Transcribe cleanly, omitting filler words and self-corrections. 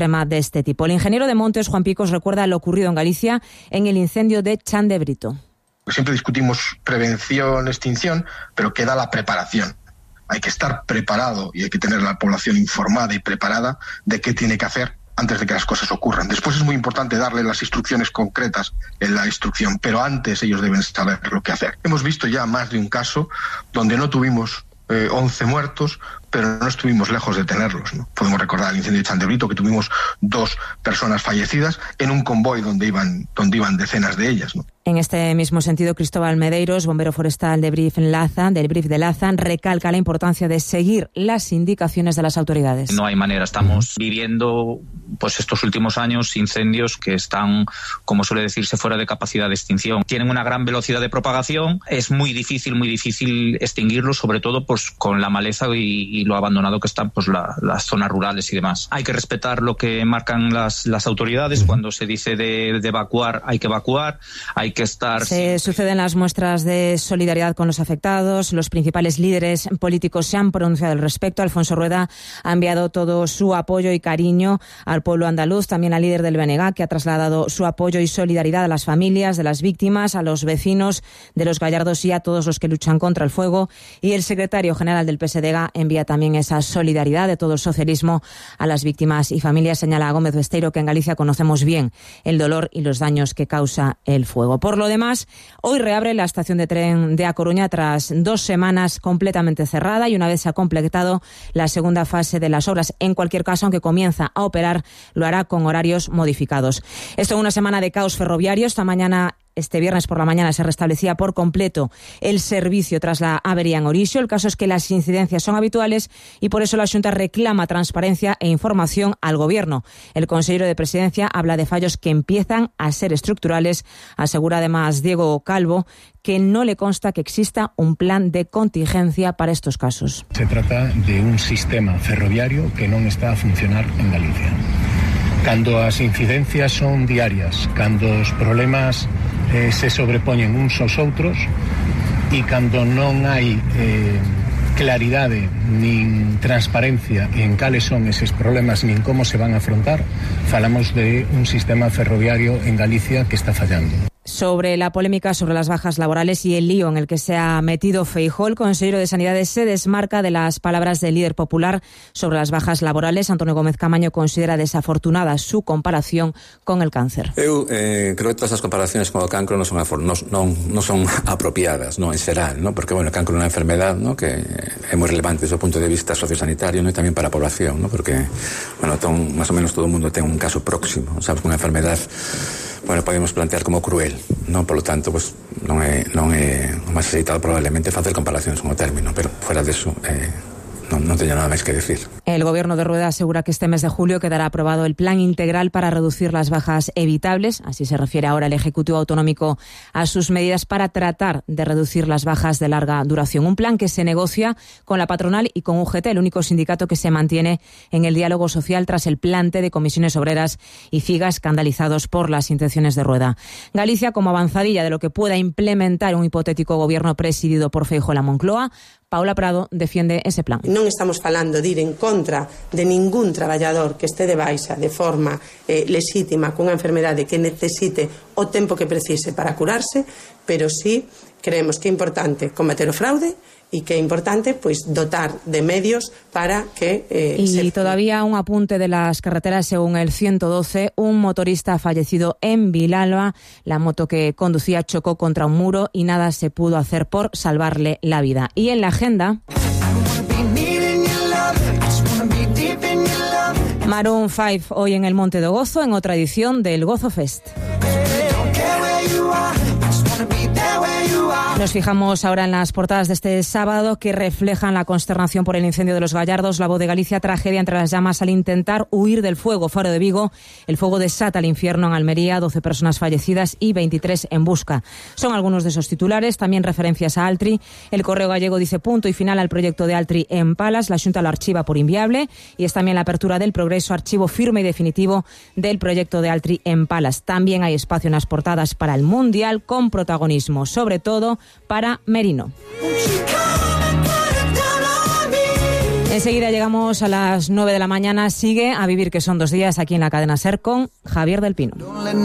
tema de este tipo. El ingeniero de Montes, Juan Picos, recuerda lo ocurrido en Galicia en el incendio de Chan de Brito. Siempre discutimos prevención, extinción, pero queda la preparación. Hay que estar preparado y hay que tener a la población informada y preparada de qué tiene que hacer antes de que las cosas ocurran. Después es muy importante darle las instrucciones concretas en la instrucción, pero antes ellos deben saber lo que hacer. Hemos visto ya más de un caso donde no tuvimos 11 muertos, pero no estuvimos lejos de tenerlos, ¿no? Podemos recordar el incendio de Chan de Brito, que tuvimos 2 personas fallecidas en un convoy donde iban decenas de ellas, ¿no? En este mismo sentido, Cristóbal Medeiros, bombero forestal del BRIF de Lazan, recalca la importancia de seguir las indicaciones de las autoridades. No hay manera, estamos viviendo pues estos últimos años incendios que están, como suele decirse, fuera de capacidad de extinción. Tienen una gran velocidad de propagación, es muy difícil extinguirlos, sobre todo pues con la maleza y lo abandonado que están pues las zonas rurales y demás. Hay que respetar lo que marcan las autoridades. Cuando se dice de evacuar, hay que evacuar, hay que estar... Se suceden las muestras de solidaridad con los afectados. Los principales líderes políticos se han pronunciado al respecto. Alfonso Rueda ha enviado todo su apoyo y cariño al pueblo andaluz, también al líder del BNG, que ha trasladado su apoyo y solidaridad a las familias de las víctimas, a los vecinos de Los Gallardos y a todos los que luchan contra el fuego. Y el secretario general del PSDG envía también esa solidaridad de todo el socialismo a las víctimas y familias. Señala Gómez Besteiro que en Galicia conocemos bien el dolor y los daños que causa el fuego. Por lo demás, hoy reabre la estación de tren de A Coruña tras 2 semanas completamente cerrada y una vez se ha completado la segunda fase de las obras. En cualquier caso, aunque comienza a operar, lo hará con horarios modificados. Esto es una semana de caos ferroviario. Este viernes por la mañana se restablecía por completo el servicio tras la avería en Orixo. El caso es que las incidencias son habituales y por eso la Xunta reclama transparencia e información al Gobierno. El consejero de Presidencia habla de fallos que empiezan a ser estructurales. Asegura además Diego Calvo que no le consta que exista un plan de contingencia para estos casos. Se trata de un sistema ferroviario que non está a funcionar en Galicia. Cando as incidencias son diarias, cando os problemas se sobrepoñen uns aos outros e cando non hai claridade nin transparencia en cales son eses problemas nin como se van a afrontar, falamos de un sistema ferroviario en Galicia que está fallando. Sobre la polémica sobre las bajas laborales y el lío en el que se ha metido Feijóo, el consejero de Sanidade se desmarca de las palabras del líder popular sobre las bajas laborales. Antonio Gómez Camaño considera desafortunada su comparación con el cáncer. Eu creo que todas as comparaciones con o cancro non son apropiadas, en xeral, porque o cancro é unha enfermedad que é moi relevante desde o punto de vista sociosanitario e tamén para a población, porque máis ou menos todo o mundo ten un caso próximo, sabes, unha enfermedad podemos plantear como cruel, por lo tanto, non é máis aceitado probablemente facer comparacións con o término, pero fuera deso non teño nada máis que decir. El Gobierno de Rueda asegura que este mes de julio quedará aprobado el plan integral para reducir las bajas evitables. Así se refiere ahora el Ejecutivo Autonómico a sus medidas para tratar de reducir las bajas de larga duración. Un plan que se negocia con la patronal y con UGT, el único sindicato que se mantiene en el diálogo social tras el plante de comisiones obreras y FIGA escandalizados por las intenciones de Rueda. Galicia, como avanzadilla de lo que pueda implementar un hipotético gobierno presidido por Feijóo la Moncloa, Paula Prado defiende ese plan. Non estamos falando de ir en contra de ningún traballador que este de baixa de forma lexítima cunha enfermedade que necesite o tempo que precise para curarse, pero sí creemos que é importante combater o fraude y que es importante dotar de medios para que... Y todavía un apunte de las carreteras. Según el 112, un motorista ha fallecido en Vilalba. La moto que conducía chocó contra un muro y nada se pudo hacer por salvarle la vida. Y en la agenda... Maroon 5 hoy en el Monte do Gozo, en otra edición del Gozo Fest. Nos fijamos ahora en las portadas de este sábado que reflejan la consternación por el incendio de Los Gallardos. La Voz de Galicia, tragedia entre las llamas al intentar huir del fuego. Faro de Vigo, el fuego desata el infierno en Almería, 12 personas fallecidas y 23 en busca. Son algunos de esos titulares, también referencias a Altri. El Correo Gallego dice punto y final al proyecto de Altri en Palas. La Xunta lo archiva por inviable y es también la apertura del Progreso, archivo firme y definitivo del proyecto de Altri en Palas. También hay espacio en las portadas para el Mundial, con protagonismo, sobre todo, para Merino. Enseguida llegamos a las 9 de la mañana. Sigue A Vivir, que son 2 días, aquí en la cadena SER con Javier del Pino.